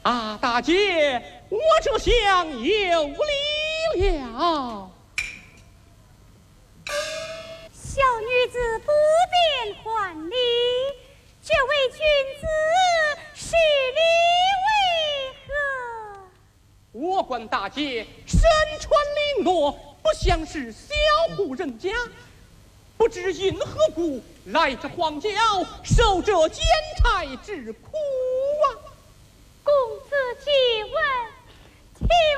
啊，大姐，我这厢有礼了。 小女子不便还礼，这位君子是礼为何？ 我观大姐身穿绫罗，不像是小户人家，不知因何故来这荒郊，受这奸差之苦啊！ 公子借问，请